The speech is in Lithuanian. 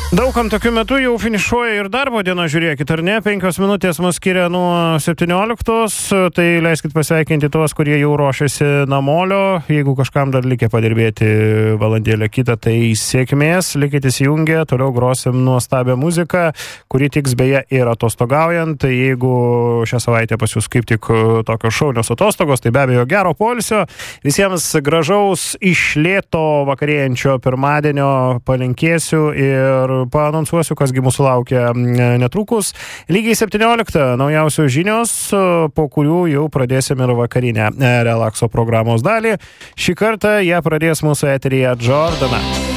Daugam tokiu metu jau finišuoja ir darbo diena, žiūrėkit, ar ne, 5 minutės mus skiria nuo 17, tai leiskit pasveikinti tuos, kurie jau ruošiasi namolio, jeigu kažkam dar likę padirbėti valandėlę kitą, tai sėkmės, likit įsijungę, toliau grosim nuostabią muziką, kuri tiks beje ir atostogaujant, tai jeigu šią savaitę pas jūs kaip tik tokios šaunios atostogos, tai be abejo gero poilsio, visiems gražaus išlėto vakarėjančio pirmadienio palinkėsiu ir paanonsuosiu, kasgi mūsų laukia netrukus. Lygiai 17 naujausios žinios, po kurių jau pradėsime ir vakarinę relakso programos dalį. Šį kartą ją pradės mūsų eteryje Jordana.